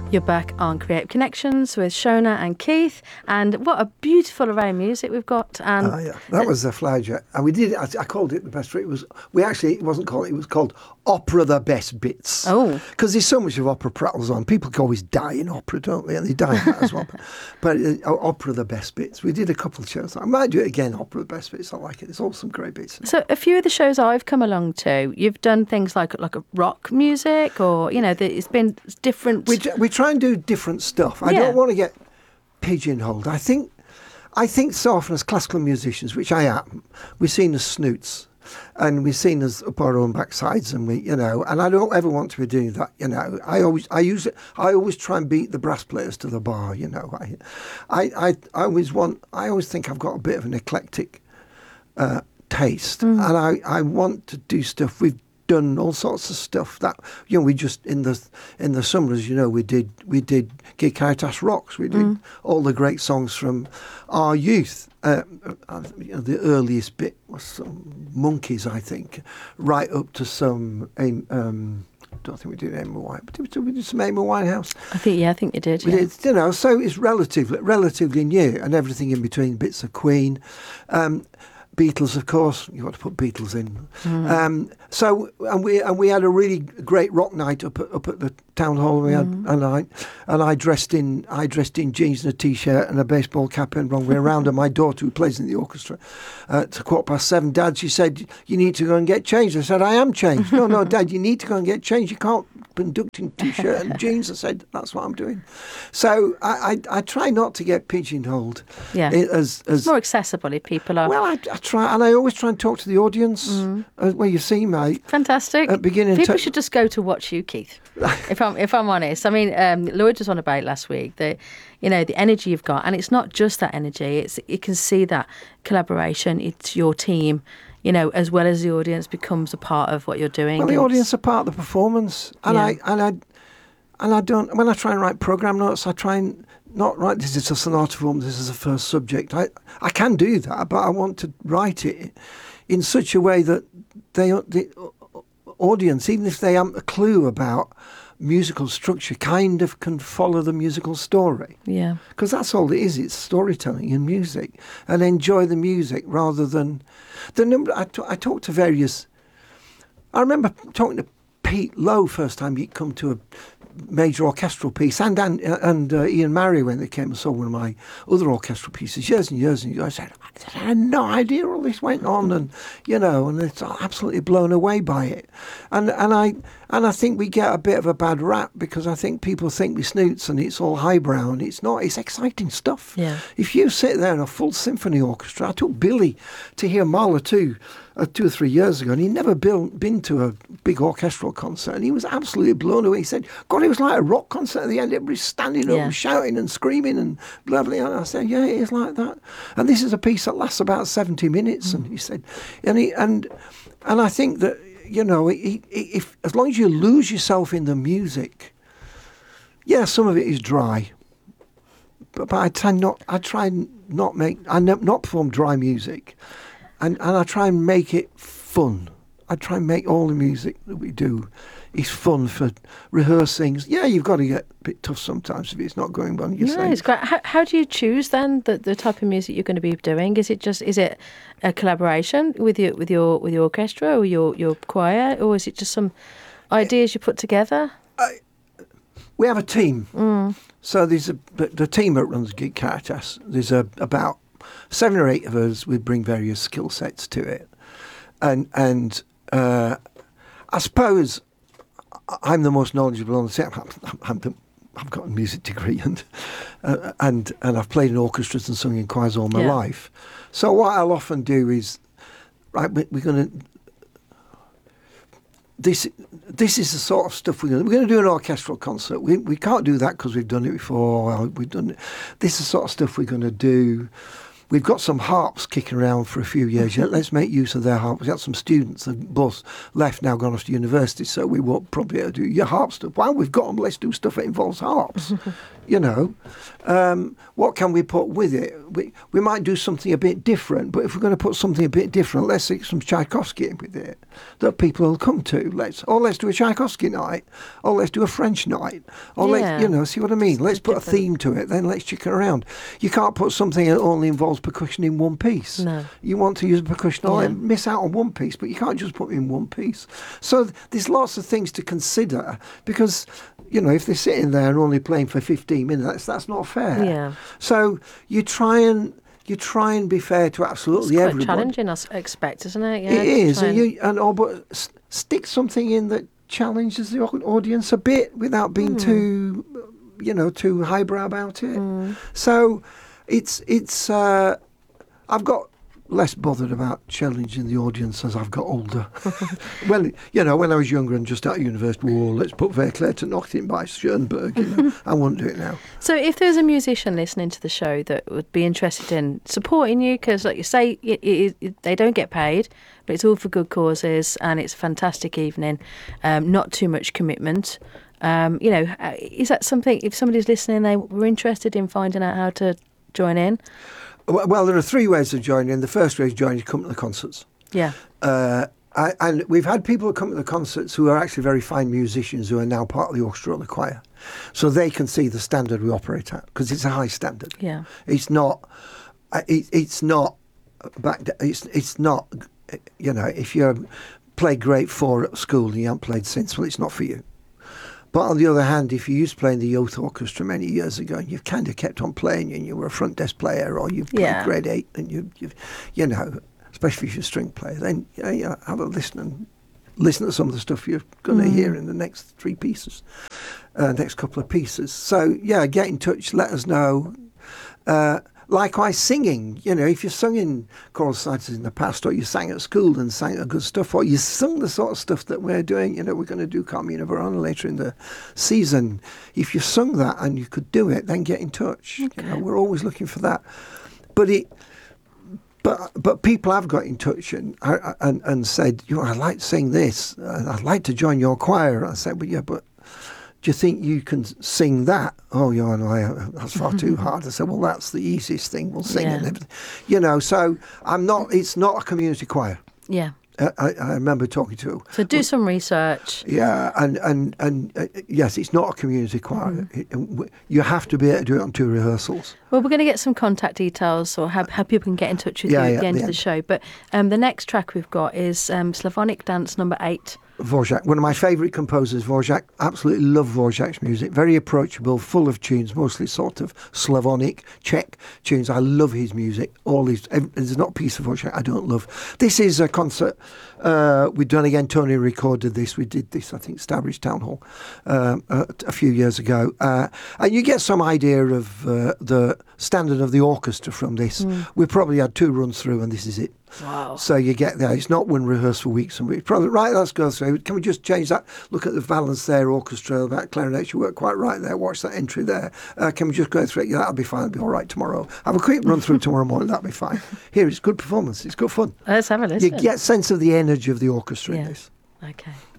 You're back on Creative Connections with Shona and Keith, and what a beautiful array of music we've got. And that was the Flyjet, and we did. I called it the best. It was. It wasn't called. It was called Opera the Best Bits. Oh, because there's so much of opera prattles on. People can always die in opera, don't they? And they die in that as well. But Opera the Best Bits. We did a couple of shows. I might do it again. Opera the Best Bits. I like it. There's all some great bits. So a few of the shows I've come along to, you've done things like a rock music, or it's been different. We try and do different stuff. I don't want to get pigeonholed. I think so often as classical musicians, which I am, we're seen as snoots, and we're seen as up our own backsides, and and I don't ever want to be doing that. I always try and beat the brass players to the bar. I always think I've got a bit of an eclectic taste, and I want to do stuff. We've done all sorts of stuff that we just in the summers we did Gay Caritas Rocks. We did all the great songs from our youth. The earliest bit was some Monkeys, I think, right up to some I don't think we did Amy White, but we did some Amy Winehouse. I think you did. We did, so it's relatively new, and everything in between, bits of Queen. Beatles, of course. You've got to put Beatles in. So we had a really great rock night up at the town hall. We had and I dressed in jeans and a t-shirt and a baseball cap and wrong way around. And my daughter, who plays in the orchestra, at 7:15, Dad, she said, "You need to go and get changed." I said, "I am changed." No, Dad, you need to go and get changed. You can't conduct in t-shirt and jeans. I said, "That's what I'm doing." So I try not to get pigeonholed. Yeah, it's more accessible if people are. Well, I try, and I always try and talk to the audience. Well, you see, mate. Fantastic. At beginning, people should just go to watch you, Keith. If I'm honest, I mean, Lloyd was on about last week that the energy you've got, and it's not just that energy. You can see that collaboration. It's your team. As well as the audience becomes a part of what you're doing. Well, the audience are part of the performance, and I don't. When I try and write program notes, I try and not write this is a sonata form. This is a first subject. I can do that, but I want to write it in such a way that the audience, even if they haven't a clue about musical structure, kind of can follow the musical story. Yeah. Because that's all it is. It's storytelling in music, and enjoy the music rather than the number. I talked to various. I remember talking to Pete Lowe first time he'd come to a major orchestral piece, and Ian Marry when they came and saw one of my other orchestral pieces years and years ago. I said, I had no idea all this went on, and and it's absolutely blown away by it. And I think we get a bit of a bad rap because I think people think we're snoots and it's all highbrow, and it's not. It's exciting stuff. Yeah. If you sit there in a full symphony orchestra, I took Billy to hear Mahler 2 or 3 years ago, and he'd never been to a big orchestral concert, and he was absolutely blown away. He said, God, it was like a rock concert at the end. Everybody's standing up and shouting and screaming and blah, blah. And I said, yeah, it is like that. And this is a piece that lasts about 70 minutes. And he said, and I think that, if as long as you lose yourself in the music, some of it is dry. But I try not perform dry music. And I try and make it fun. I try and make all the music that we do is fun for rehearsing. Yeah, you've got to get a bit tough sometimes if it's not going well. It's great. How do you choose then the type of music you're going to be doing? Is it a collaboration with your orchestra or your choir, or is it just some ideas you put together? We have a team. So there's the team that runs Gay Caritas. There's about 7 or 8 of us. We bring various skill sets to it, and I suppose I'm the most knowledgeable on the set. I've got a music degree and I've played in orchestras and sung in choirs all my life. So what I'll often do is, right, we're going to. This is the sort of stuff we're going to do an orchestral concert. We can't do that because we've done it before. We've done it. This is the sort of stuff we're going to do. we've got some harps kicking around for a few years yet. Let's make use of their harps. We've got some students that both left now, gone off to university, so we won't probably able to do your harp stuff. While we've got them, let's do stuff that involves harps. You know, what can we put with it? We might do something a bit different, but if we're going to put something a bit different, let's stick some Tchaikovsky in with it that people will come to. Let's do a Tchaikovsky night, or let's do a French night, or let's, you know, see what I mean? Let's put a theme to it, then let's chicken around. You can't put something that only involves percussion in one piece. No. You want to use percussion, miss out on one piece, but you can't just put it in one piece. So there's lots of things to consider, because, you know, if they're sitting there and only playing for 15 minutes, that's not fair. Yeah. So you try and be fair to absolutely everybody. It's quite challenging, I expect, isn't it? Yeah, it is, but stick something in that challenges the audience a bit without being too, you know, too highbrow about it. So it's I've got less bothered about challenging the audience as I've got older. Well, you know, when I was younger and just out of university, let's put Verclair to Nocturne by Schoenberg. You know, I wouldn't do it now. So if there's a musician listening to the show that would be interested in supporting you, because like you say, they don't get paid, but it's all for good causes and it's a fantastic evening, not too much commitment. You know, is that something, if somebody's listening, they were interested in finding out how to join in? Well, there are three ways of joining in. The first way is joining, come to the concerts. Yeah. And we've had people come to the concerts who are actually very fine musicians who are now part of the orchestra or the choir. So they can see the standard we operate at, because it's a high standard. Yeah. It's not, it's not, you know, if you played grade 4 at school and you haven't played since, well, it's not for you. But on the other hand, if you used to play in the youth orchestra many years ago and you've kind of kept on playing and you were a front desk player, or you've played grade 8 and you've you know, especially if you're a string player, then you know, have a listen and listen to some of the stuff you're going to hear in the next next couple of pieces. So, yeah, get in touch, let us know. Likewise, singing. You know, if you've sung in choral societies in the past, or you sang at school and sang good stuff, or you sung the sort of stuff that we're doing, you know, we're going to do Carmina Burana later in the season. If you sung that and you could do it, then get in touch. Okay. You know, we're always looking for that. But people have got in touch and said, you know, I'd like to sing this. I'd like to join your choir. I said, well, yeah, but do you think you can sing that? Oh, yeah, no, that's far too hard. I said, well, that's the easiest thing. We'll sing it and everything. You know, so it's not a community choir. Yeah. I remember talking to. So do some research. Yeah, and yes, it's not a community choir. You have to be able to do it on 2 rehearsals. Well, we're going to get some contact details, or how people can get in touch with you at the end of the show. But the next track we've got is Slavonic Dance number 8. Dvorak, one of my favourite composers, Dvorak. Absolutely love Dvorak's music. Very approachable, full of tunes, mostly sort of Slavonic, Czech tunes. I love his music. There's not a piece of Dvorak I don't love. This is a concert we've done again. Tony recorded this. We did this, I think, Stourbridge Town Hall a few years ago. And you get some idea of the standard of the orchestra from this. We probably had 2 runs through, and this is it. Wow. So you get there. It's not one rehearsal weeks and weeks. Probably, right, let's go through. Can we just change that? Look at the balance there, orchestra, that clarinet should work quite right there. Watch that entry there. Can we just go through it? Yeah, that'll be fine. It'll be all right tomorrow. Have a quick run through tomorrow morning. That'll be fine. Here, it's good performance. It's good fun. Let's have a listen. You get a sense of the energy of the orchestra in this. Okay.